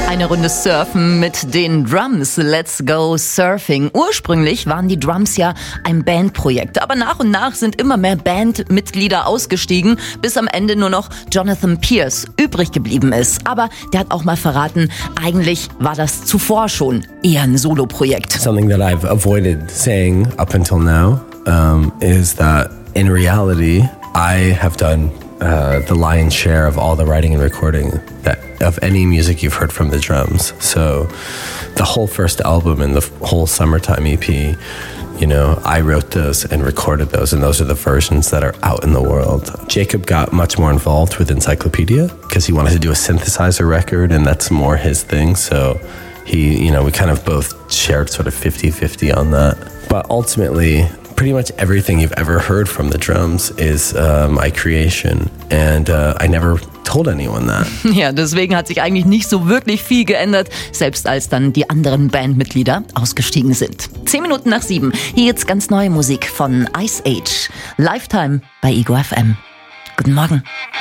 Eine Runde surfen mit den Drums. Let's go surfing. Ursprünglich waren die Drums ja ein Bandprojekt, aber nach und nach sind immer mehr Bandmitglieder ausgestiegen, bis am Ende nur noch Jonathan Pierce übrig geblieben ist. Aber der hat auch mal verraten, eigentlich war das zuvor schon eher ein Soloprojekt. Something that I've avoided saying up until now is that in reality I have done the lion's share of all the writing and recording of any music you've heard from the drums. So the whole first album and the whole Summertime EP, you know, I wrote those and recorded those, and those are the versions that are out in the world. Jacob got much more involved with Encyclopedia because he wanted to do a synthesizer record, and that's more his thing. So he, you know, we kind of both shared sort of 50-50 on that. But ultimately, pretty much everything you've ever heard from the drums is my creation, and I never told anyone that. Ja, deswegen hat sich eigentlich nicht so wirklich viel geändert, selbst als dann die anderen Bandmitglieder ausgestiegen sind. 10 Minuten nach 7. Hier jetzt ganz neue Musik von Ice Age. Lifetime bei Ego FM. Guten Morgen.